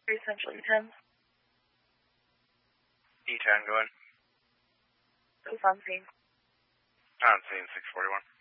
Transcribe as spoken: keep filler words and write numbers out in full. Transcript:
three Central E ten. E ten, go ahead. Who's on scene? On scene, six forty-one.